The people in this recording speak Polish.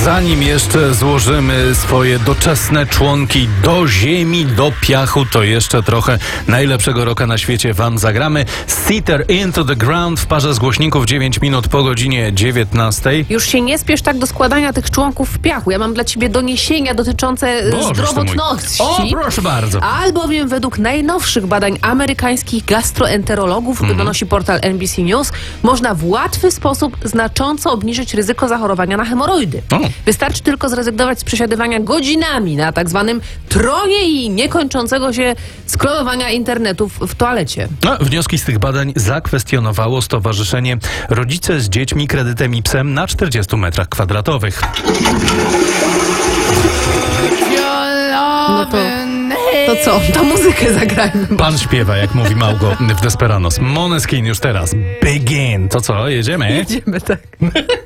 Zanim jeszcze złożymy swoje doczesne członki do ziemi, do piachu, to jeszcze trochę najlepszego rocka na świecie wam zagramy. Seether Into the Ground w parze z głośników 9 minut po godzinie 19. Już się nie spiesz tak do składania tych członków w piachu. Ja mam dla ciebie doniesienia dotyczące zdrowotności. O, proszę bardzo. Albowiem według najnowszych badań amerykańskich gastroenterologów, donosi portal NBC News, można w łatwy sposób znacząco obniżyć ryzyko zachorowania na hemoroidy. Wystarczy tylko zrezygnować z przesiadywania godzinami na tak zwanym tronie i niekończącego się scrollowania internetu w toalecie. Wnioski z tych badań zakwestionowało Stowarzyszenie Rodzice z Dziećmi Kredytem i Psem na 40 metrach kwadratowych. No to co? To muzykę zagrajmy. Pan śpiewa, jak mówi Małgo w Desperados. Måneskin już teraz. Begin. To co? Jedziemy? Jedziemy, tak.